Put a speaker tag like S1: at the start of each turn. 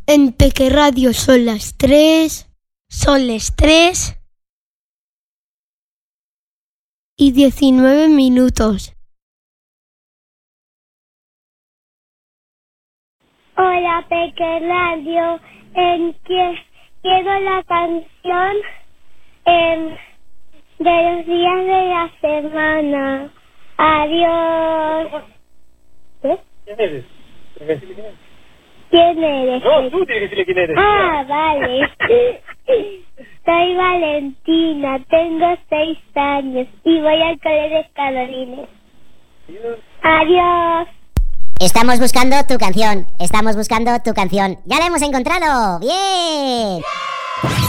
S1: En Peque Radio son las 3. Son las 3 y 19 minutos.
S2: Hola, Peque Radio. Quiero la canción de los días de la semana. Adiós. ¿Qué?
S3: ¿Quién eres? ¿Tienes que decirle quién eres?
S2: ¿Quién eres?
S3: No, tú tienes que decirle quién eres.
S2: Ah, vale. Soy Valentina, tengo 6 años y voy al colegio de Carolines. Adiós.
S4: Estamos buscando tu canción. Ya la hemos encontrado. ¡Bien!